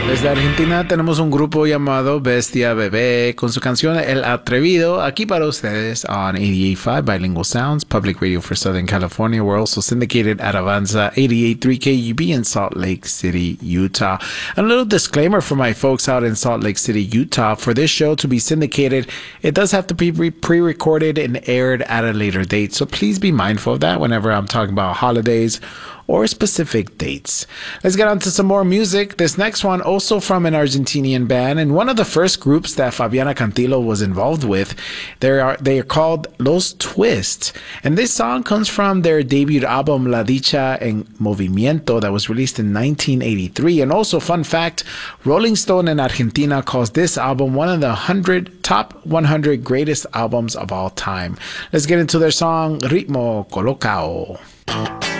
Desde Argentina tenemos un grupo llamado Bestia Bebé con su canción El Atrevido, aquí para ustedes on 88.5 Bilingual Sounds, public radio for Southern California. We're also syndicated at Avanza 88.3 KUB in Salt Lake City, Utah. And a little disclaimer for my folks out in Salt Lake City, Utah. For this show to be syndicated, it does have to be pre-recorded and aired at a later date. So please be mindful of that whenever I'm talking about holidays or specific dates. Let's get on to some more music. This next one also from an Argentinian band and one of the first groups that Fabiana Cantilo was involved with. They are called Los Twist. And this song comes from their debut album La Dicha en Movimiento that was released in 1983. And also, fun fact, Rolling Stone in Argentina calls this album one of the top 100 greatest albums of all time. Let's get into their song Ritmo Colocao.